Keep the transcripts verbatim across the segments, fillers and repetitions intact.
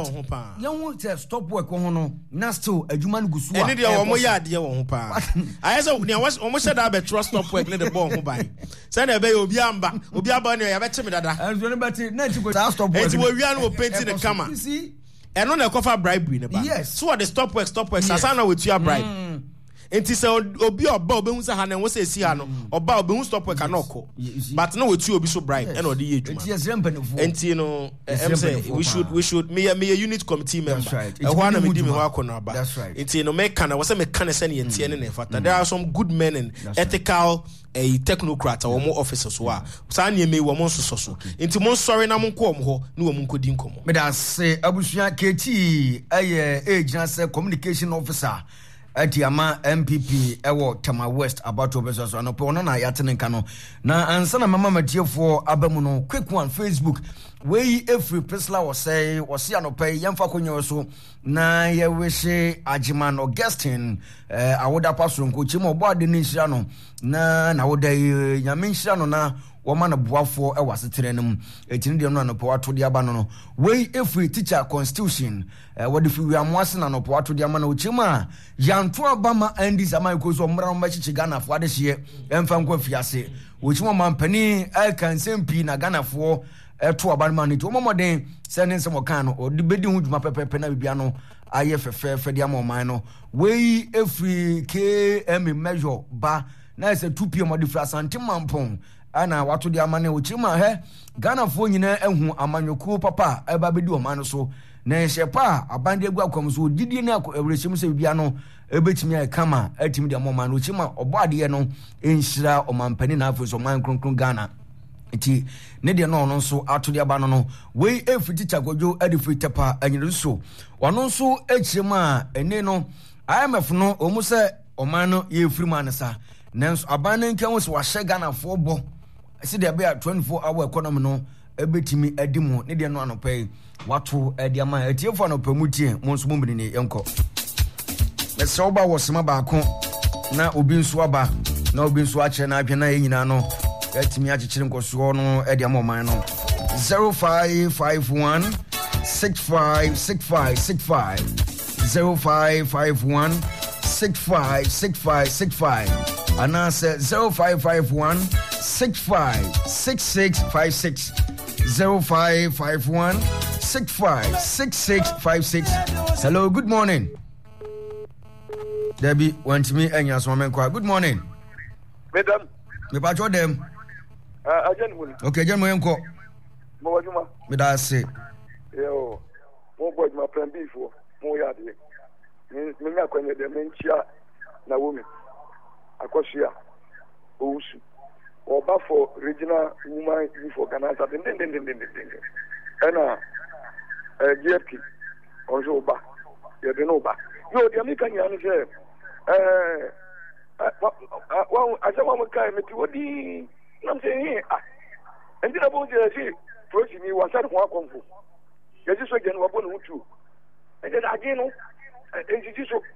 ho pa you want to stop work ho no na still adwuma no gusu a eni dia wo mo ya ade wo ho pa ayese ne wo mo she da be trust stop work ne de bo ho ban say na be obi amba obi aba ne ya be chime dada enzo ne beti na ti go stop work enti wo wia no painting the camera eno na kofa bribery ne ba so the stop work stop work sasana we tua bribe enti say obi oba obehu say ha na wo say si ha no oba obehu stop work anoko but na we tua obi so bribe eno de ye adwuma enti yesrem panefo enti no em say we should we should me me a unit committee member e ho na me di me ho akona ba enti no me kana wo say me kana say ne enti ne ne fata there are some good men and ethical a technocrat or more officers who are Sanya me were monsters so into mon sorry na monko ho no monko din komo me da say abusua keti eh age communication officer at Yama M P P ewo Tama West about to beso so no pe ono na yatene nka no na ansa na mama matiefo abamu no quick one Facebook we every Prisla was say was see anope yemfa konyo so na ye wishe Ajiman Augustine eh awoda pastor nko chimo obo ade ni hira no na na woda nyame hira no na woma na boafo e wasetere nem etini de no anopo wato de aba no no we every teacher constitution eh wodi fi wi amwase na anopo wato de ama na ochima yanto abama andi zaman ko so mra no machichi Ghana fo ade hye emfa nko afiase ochima mampani I can sempi na Ghana fo eto abanma ni to momoden se ne nsemo kan no odi bedi hu dwuma pepepe na bibia no aye fefe fe dia moman no we every K M measure ba na se two p m odi fra santim mampon ana wato dia amane ochima he Ghana fo nyina ehu amanyoku papa eba bedi o man so na hyepa abande egu akwam so didie na ewrechim se bibia no ebetimi ay kama atimi dia moman ochima obo ade no enhira o mampani na afo so man kronkron Ghana iti ne de no no so ato de aba no no we efiti chagojo edifri tepa anyere so ono so echirema ene no I M F no omu se oman no ye free man sa nanso aban no nkan wo so wa hye Ghana fo bo si de be twenty-four hour economy no ebetimi adimu ne de no anopai wato ade ama etiefo no pamutie mo nso mo mbini ne yenko mese oba wo sema ba ko na obi nso aba na obi nso a kire na adwe na yenyina no etimi achichire nkoso no e de amoman no zero five five one six five six five six five zero five five one six five six five six five ana se zero five five one six five six six five six zero five five one six five six six five six. Hello, good morning. Debbie want me enya so men kwa. Good morning. Madam. Me pa cho dem. Ah, ajen mo. Okay, jen mo enko. Mo wajuma. Me da say. Yo. Mo boy ma plan before. Mo ya de. Me me akwenye de menchia na women. Akosia. Ousu. Oba for regional woman youth organizer. Den den den den den den. Ena eh G F P. Onjo oba. Ye de no ba. Yo de mi kan ya ni se eh wa wa aja wa mo kai meti wodi nam se hi ah endi na bo je si proji ni wa sar ko akonfo ye ji so je no wa bo no tu e de age no e ji so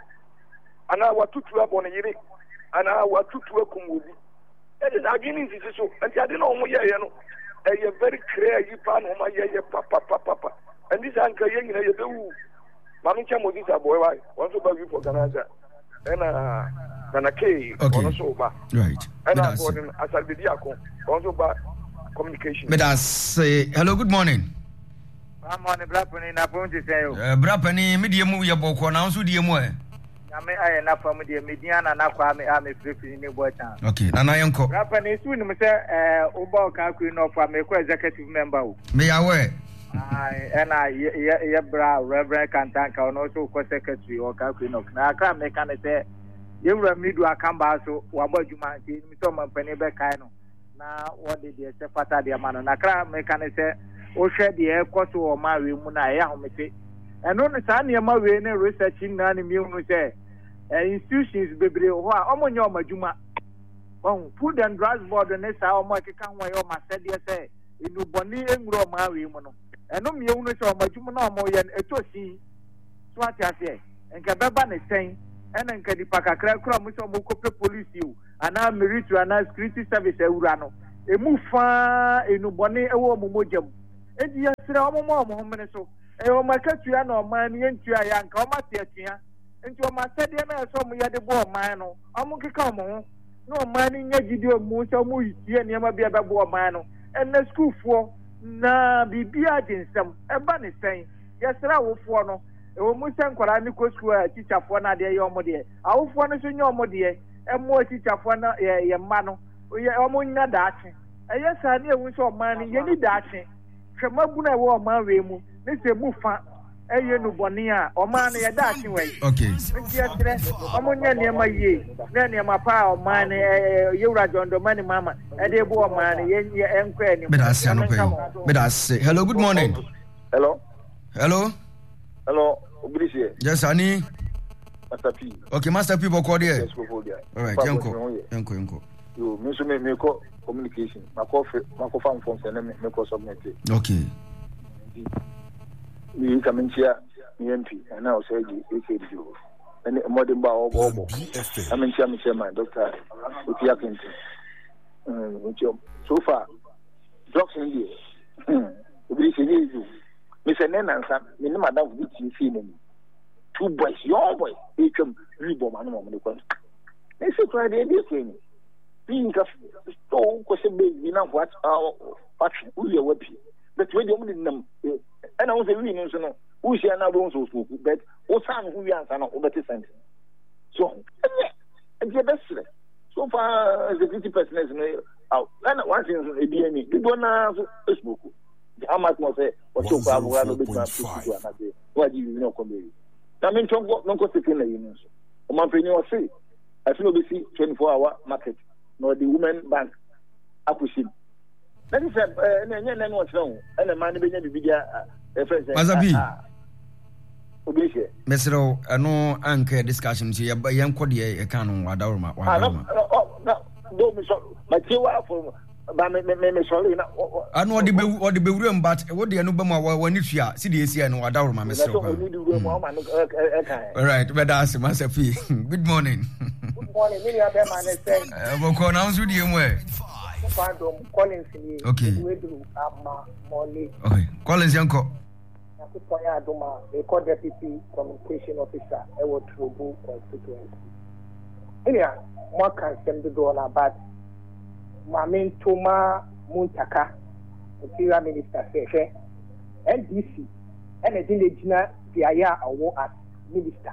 ana wa tutu abo ne yire ana wa tutu akum obi e de age ni ji so enti ade no mo ye ye no e ye very clear yi pa no ma ye ye papa papa papa endi san ka ye nyina ye be wu mami chamo this boy why want to buy for Canada and uh Nana K also ba right and I for them as Albidiako also ba communication. Let us say hello, good morning. I'm on the Brapani na point to say uh Brapani medium mu ye boko na so die mu e na me aye na fam de mediana na kwa me am free ni boy town. Okay, na na yenko Brapani su ni me say eh uba ka ku no for me ko executive member o me ya we ai ena ye bra Reverend Kantanka on also co secretary or ka ku no na aka me kan say ye wura midu akamba so wa badwuma ti mi to mampani be kai no na what did the fata de amano na kra me kan say o hwe de e koso o ma we mu na ya homete eno ne sa ne ma we ne research na ne mi hu say institutions bebre ho a omonyo madwuma on food and drugs board ne sa o ma keka ho yo ma se de say inu boni enwuro ma we mu no eno mi hu no say o madwuma na o mo ye etosi so atiase enka beba ne sen ena nka di pakakra kura mu so mo kope police o ana military ana security service ewura no emu fa enu boni ewo mo mojam edi yasira omo mo mo homene so e o makatu na oman ni ntu ya nka o mate atua nti o masede na so mo yede bo oman no omo keka omo ho na oman ni nya gidi o mu so mo yitie ne ma bia be bo oman no enne school fo na bibia jinsem e ba ne sen yesra wo fo no e wo mu sen kwara ni ko school a teacher fo na de ye omo de awo fo no so nya omo de e mo teacher fo na ye ma no ye omo nya daache e yesa na ewu so oman ni ye ni daache hwemabu na wo oman we mu ne se mu fa eye no boni a oman na ye daache we okay nti yesre omo nya ne ma ye na ne ma pa oman e yewra jondo mani mama e de bo oman ye enkwa ani me da se no pe me da se hello good morning hello hello hello Obrigé. Yes, Ani. Master P. Okay, Master P, boko there. Yes, boko there. All right, Yanko. Yanko, Yanko. Yo, me so me me ko communication. Ma ko ma ko farm form say me me ko submit. Okay. Me come in here, me M P, and now say you A K D. And modern ba obo obo. I mean chairman chairman Doctor Utia Clinton. Um, so far, drugs in there. Obrigé you. Mister Nenansa, me no madam with you feeling. Two boys, young boy, they come reborn man on the court. They say, try the idea thing. Being a stone, question baby, now what our action, we are weapon. But when you only them, and I was a reason, no, who shall now also spoke, but what time who answer not over the sentence. So, and the best. So far, as the fifty percent is out, and once in a D N A, you don't have Facebook. How much more say what you have one bit what do you know come I mean no go take in the union o man penny o say I feel be see twenty-four hour market no the women bank akushim that is eh na nya na no tron and the man be nya bibidia e friend Mazabi Obishe mesero ano anke discussion say yan kode e kan no wadawroma wadawroma no do me so ma tiwa for ba me me me sorry na anu odi be odi be wurem but wo de anu ba ma wani tua si de esi anu wada wurma me sero all right be da ase Master P good morning good morning me ya be man say e bo ko na unsu die mu e Pardon Collins ni okay we do ama mole okay Collins yanko na ko poya adoma e ko deputy communication officer e wo Trobu constituency enia mo kan sem do do na but Mamin Toma Muntaka, Interior Minister, say, N D C, and a diligent Diaya award as Minister.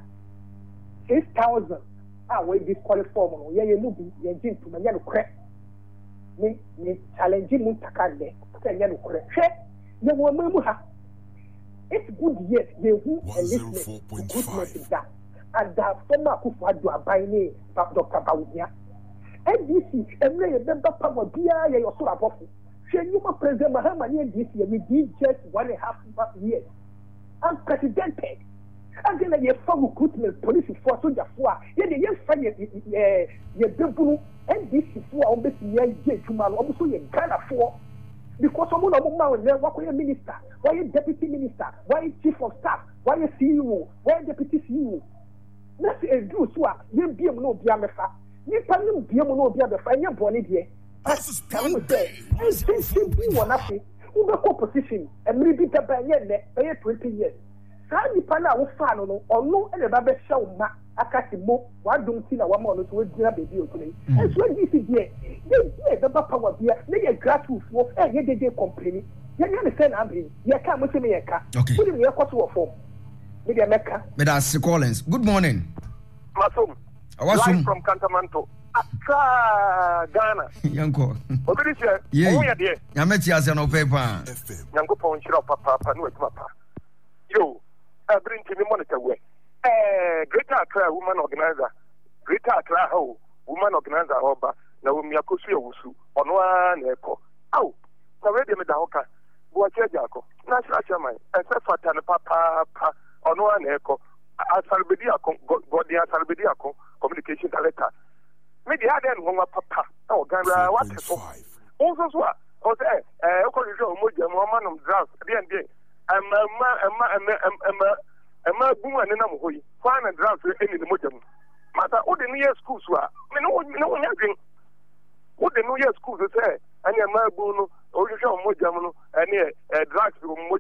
Six thousand are we disqualified from Yaya Nubi, Yajin to Mayano Crack. Me, me challenging Muntaka, say Yano Crack. You will Mamuha. It's good, yes, they who and listening to good message that. And that former Kufa do a buying Doctor Baudia. N D C, and they remember power beer, your solar bottle. Shall you my president Mahama N D C, we did just one and a half years. Unprecedented. And then a form recruitment police for soldier for, yet the young fire, your people, N D C for almost a year to my almost a Ghana for. Because someone of my what are minister, why a deputy minister, why chief of staff, why a C E O, why a deputy C E O. That's a do so, you be no Biamefa. You can't be able to be the final bonnet here. As I would say, and simply one after who the opposition and maybe the Bayan by twenty years. Sandy Pana will follow or no and a baby show ma Akasimo, one don't see a woman who would grab a deal today. And so this is here. They the power beer, they get grassroots work and yet they complain. You understand, Abby? You can't make me a car. Okay. Put in your quarter form. Maybe a Mecca. But that's Collins. Good morning. Masum. Live from Cantamanto. Accra, Ghana. Yanko. Obishe. Yeah. Oya de. Yameti ase no paper. Yanko pon chira papa papa no papa. Yo, I bring to me monitor we. Eh, Greater Accra woman organizer. Greater Accra ho, woman organizer oba na wo mi akosu ewusu. Ono a na eko. Aw. Na we de me da hoka. Bo cheja ako. National chairman. Ese fata ne papa pa. Ono a na eko. Asalbedi akon godi asalbedi akon communication director me dey had en won papa na ogara what so also so o say eh o ko ri o moja mo manum draft dey and dey am am am am am am bu ane na mo hoyi kwa na draft eni ni moja mu mata o de no school so a me no no nya dwen o de no school so say ane am bu no o ri o moja mu no ane draft o